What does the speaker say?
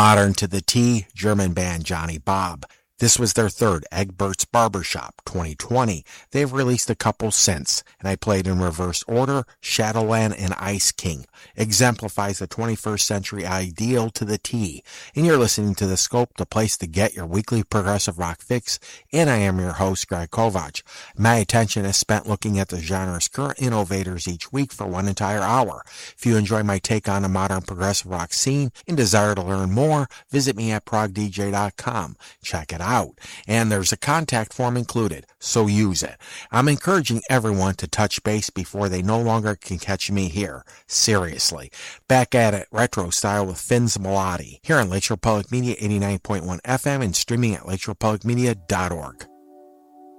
Modern to the T, German band Johnny Bob. This was their third, Egbert's Barbershop, 2020. They've released a couple since, and I played in reverse order, Shadowland and Ice King. Exemplifies the 21st century ideal to the T. And you're listening to The Scope, the place to get your weekly progressive rock fix, and I am your host, Greg Kovac. My attention is spent looking at the genre's current innovators each week for one entire hour. If you enjoy my take on the modern progressive rock scene and desire to learn more, visit me at progdj.com. Check it out. And there's a contact form included, so use it. I'm encouraging everyone to touch base before they no longer can catch me here. Seriously. Back at it, retro style with Finn's Melody, here on Lakeshore Public Media 89.1 FM and streaming at lakeshorepublicmedia.org.